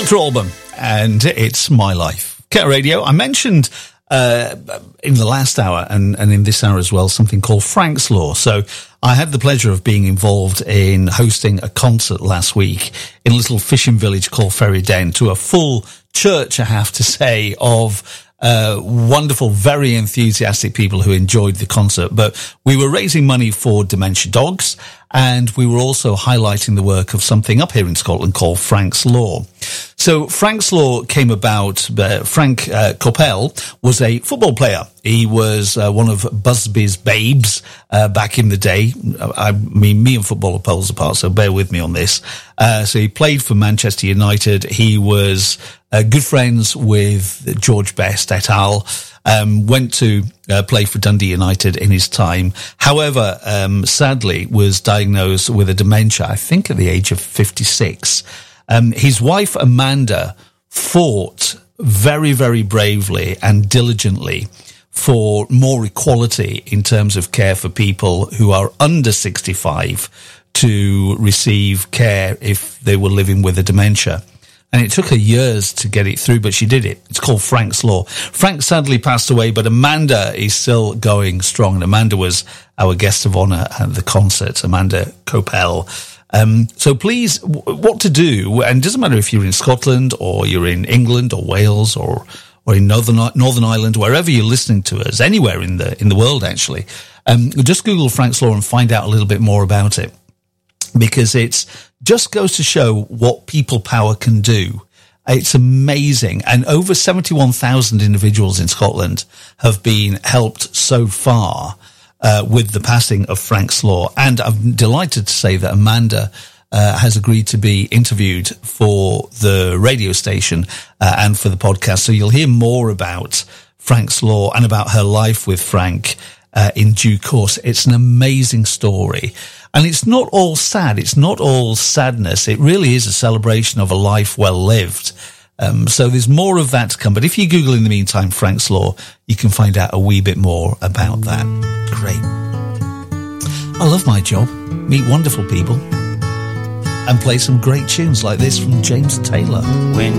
Dr. Alban, and it's My Life. Cat Radio. I mentioned in the last hour and in this hour as well something called Frank's Law. So I had the pleasure of being involved in hosting a concert last week in a little fishing village called Ferryden to a full church, I have to say, of wonderful, very enthusiastic people who enjoyed the concert. But we were raising money for Dementia Dogs, and we were also highlighting the work of something up here in Scotland called Frank's Law. So Frank's Law came about, Frank Coppell was a football player. He was one of Busby's babes back in the day. I mean, me and football are poles apart, so bear with me on this. So he played for Manchester United. He was good friends with George Best et al., went to play for Dundee United in his time. However, sadly was diagnosed with a dementia, I think at the age of 56. His wife, Amanda, fought very, very bravely and diligently for more equality in terms of care for people who are under 65 to receive care if they were living with a dementia. And it took her years to get it through, but she did it. It's called Frank's Law. Frank sadly passed away, but Amanda is still going strong. And Amanda was our guest of honour at the concert, Amanda Coppell. So please, what to do, and it doesn't matter if you're in Scotland or you're in England or Wales or in Northern Ireland, wherever you're listening to us, anywhere in the world actually, just Google Frank's Law and find out a little bit more about it, because it's just goes to show what people power can do. It's amazing, and over 71,000 individuals in Scotland have been helped so far with the passing of Frank's Law. And I'm delighted to say that Amanda has agreed to be interviewed for the radio station and for the podcast. So you'll hear more about Frank's Law and about her life with Frank in due course. It's an amazing story. And it's not all sad. It's not all sadness. It really is a celebration of a life well lived. So there's more of that to come. But if you Google in the meantime Frank's Law, you can find out a wee bit more about that. Great. I love my job. Meet wonderful people. And play some great tunes like this from James Taylor. When